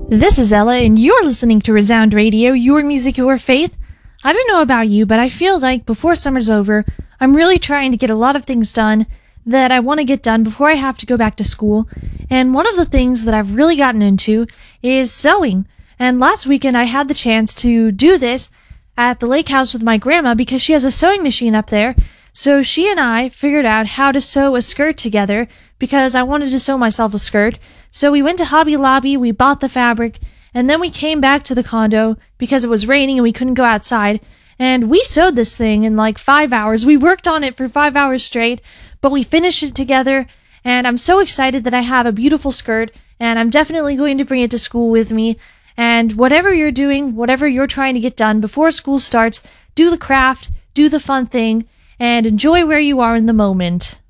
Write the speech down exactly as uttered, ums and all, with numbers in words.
This is Ella, and you're listening to Resound Radio, your music, your faith. I don't know about you, but I feel like before summer's over, I'm really trying to get a lot of things done that I want to get done before I have to go back to school. And one of the things that I've really gotten into is sewing. And last weekend I had the chance to do this at the lake house with my grandma because she has a sewing machine up there. So she and I figured out how to sew a skirt together because I wanted to sew myself a skirt. So we went to Hobby Lobby, we bought the fabric, and then we came back to the condo because it was raining and we couldn't go outside. And we sewed this thing in like five hours. We worked on it for five hours straight, but we finished it together. And I'm so excited that I have a beautiful skirt, and I'm definitely going to bring it to school with me. And whatever you're doing, whatever you're trying to get done before school starts, do the craft, do the fun thing, and enjoy where you are in the moment.